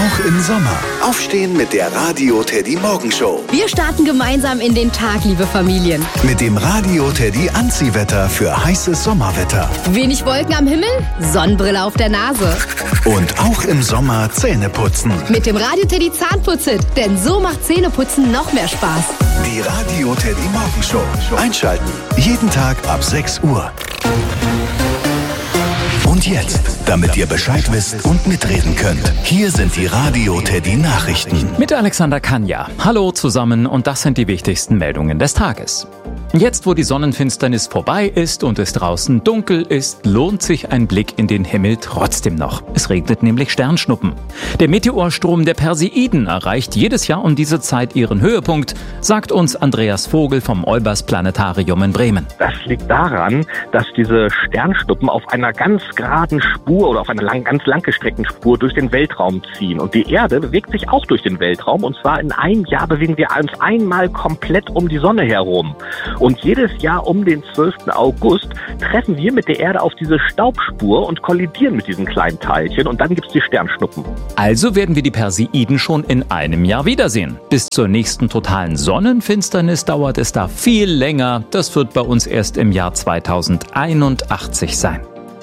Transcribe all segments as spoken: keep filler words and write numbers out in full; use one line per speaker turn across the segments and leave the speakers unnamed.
Auch im Sommer. Aufstehen mit der Radio Teddy Morgenshow.
Wir starten gemeinsam in den Tag, liebe Familien.
Mit dem Radio Teddy Anziehwetter für heißes Sommerwetter.
Wenig Wolken am Himmel, Sonnenbrille auf der Nase.
Und auch im Sommer Zähne putzen.
Mit dem Radio Teddy Zahnputz-Hit, denn so macht Zähneputzen noch mehr Spaß.
Die Radio Teddy Morgenshow. Einschalten. Jeden Tag ab sechs Uhr. Und jetzt, damit ihr Bescheid wisst und mitreden könnt, hier sind die Radio Teddy Nachrichten.
Mit Alexander Kanja. Hallo zusammen und das sind die wichtigsten Meldungen des Tages. Jetzt, wo die Sonnenfinsternis vorbei ist und es draußen dunkel ist, lohnt sich ein Blick in den Himmel trotzdem noch. Es regnet nämlich Sternschnuppen. Der Meteorstrom der Perseiden erreicht jedes Jahr um diese Zeit ihren Höhepunkt, sagt uns Andreas Vogel vom Olbers Planetarium in Bremen.
Das liegt daran, dass diese Sternschnuppen auf einer ganz geraden Spur oder auf einer lang, ganz langgestreckten Spur durch den Weltraum ziehen. Und die Erde bewegt sich auch durch den Weltraum. Und zwar in einem Jahr bewegen wir uns einmal komplett um die Sonne herum. Und jedes Jahr um den zwölften August treffen wir mit der Erde auf diese Staubspur und kollidieren mit diesen kleinen Teilchen und dann gibt es die Sternschnuppen.
Also werden wir die Perseiden schon in einem Jahr wiedersehen. Bis zur nächsten totalen Sonnenfinsternis dauert es da viel länger. Das wird bei uns erst im Jahr zweitausendeinundachtzig sein.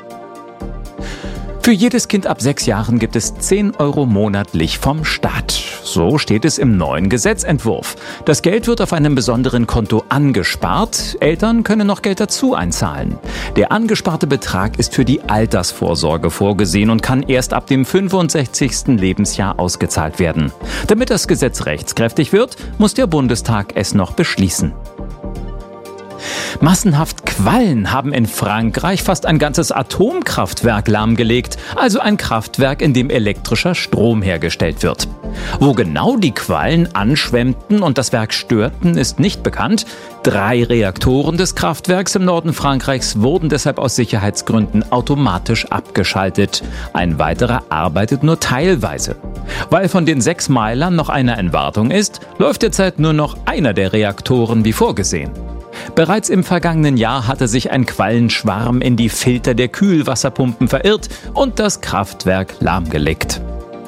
Für jedes Kind ab sechs Jahren gibt es zehn Euro monatlich vom Staat. So steht es im neuen Gesetzentwurf. Das Geld wird auf einem besonderen Konto angespart. Eltern können noch Geld dazu einzahlen. Der angesparte Betrag ist für die Altersvorsorge vorgesehen und kann erst ab dem fünfundsechzigsten Lebensjahr ausgezahlt werden. Damit das Gesetz rechtskräftig wird, muss der Bundestag es noch beschließen. Massenhaft Quallen haben in Frankreich fast ein ganzes Atomkraftwerk lahmgelegt, also ein Kraftwerk, in dem elektrischer Strom hergestellt wird. Wo genau die Quallen anschwemmten und das Werk störten, ist nicht bekannt. Drei Reaktoren des Kraftwerks im Norden Frankreichs wurden deshalb aus Sicherheitsgründen automatisch abgeschaltet. Ein weiterer arbeitet nur teilweise. Weil von den sechs Meilern noch einer in Wartung ist, läuft derzeit nur noch einer der Reaktoren wie vorgesehen. Bereits im vergangenen Jahr hatte sich ein Quallenschwarm in die Filter der Kühlwasserpumpen verirrt und das Kraftwerk lahmgelegt.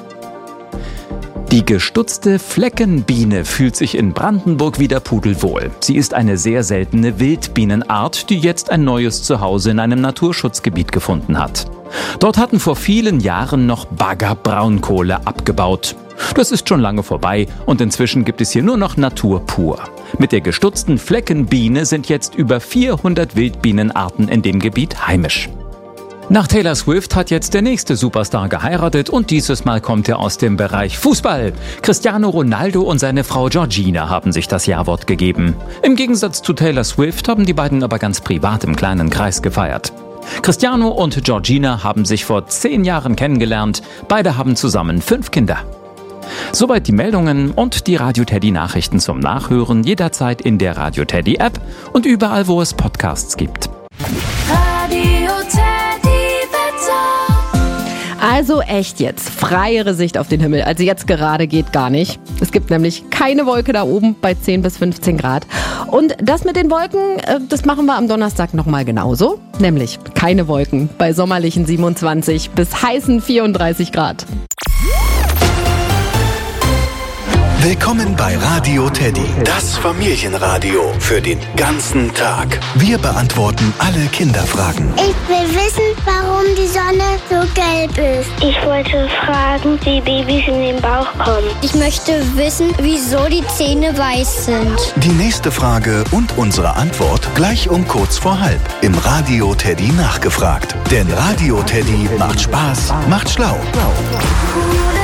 Die gestutzte Fleckenbiene fühlt sich in Brandenburg wieder pudelwohl. Sie ist eine sehr seltene Wildbienenart, die jetzt ein neues Zuhause in einem Naturschutzgebiet gefunden hat. Dort hatten vor vielen Jahren noch Bagger Braunkohle abgebaut. Das ist schon lange vorbei und inzwischen gibt es hier nur noch Natur pur. Mit der gestutzten Fleckenbiene sind jetzt über vierhundert Wildbienenarten in dem Gebiet heimisch. Nach Taylor Swift hat jetzt der nächste Superstar geheiratet und dieses Mal kommt er aus dem Bereich Fußball. Cristiano Ronaldo und seine Frau Georgina haben sich das Ja-Wort gegeben. Im Gegensatz zu Taylor Swift haben die beiden aber ganz privat im kleinen Kreis gefeiert. Cristiano und Georgina haben sich vor zehn Jahren kennengelernt. Beide haben zusammen fünf Kinder. Soweit die Meldungen und die Radio Teddy Nachrichten zum Nachhören jederzeit in der Radio Teddy App und überall, wo es Podcasts gibt.
Radio Teddy Wetter.
Also echt jetzt, freiere Sicht auf den Himmel. Also jetzt gerade geht gar nicht. Es gibt nämlich keine Wolke da oben bei zehn bis fünfzehn Grad. Und das mit den Wolken, das machen wir am Donnerstag nochmal genauso. Nämlich keine Wolken bei sommerlichen siebenundzwanzig bis heißen vierunddreißig Grad.
Willkommen bei Radio Teddy, das Familienradio für den ganzen Tag. Wir beantworten alle Kinderfragen.
Ich will wissen, warum die Sonne so gelb ist.
Ich wollte fragen, wie Babys in den Bauch kommen.
Ich möchte wissen, wieso die Zähne weiß sind.
Die nächste Frage und unsere Antwort gleich um kurz vor halb im Radio Teddy nachgefragt. Denn Radio Teddy macht Spaß, macht schlau.